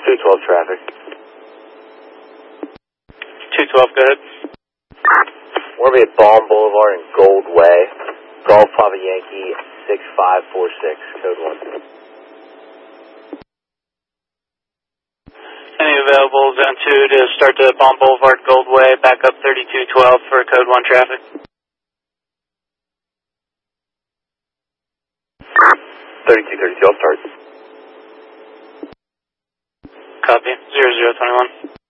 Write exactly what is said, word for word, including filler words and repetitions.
two twelve traffic. two twelve, go ahead. We're going to be at Balm Boulevard and Gold Way. Golf Papa Yankee six five four six, code one. Any available zone two to start to Balm Boulevard, Gold Way, back up thirty-two twelve for code one traffic. thirty-two thirty-two, I'll start. Copy, zero zero twenty-one.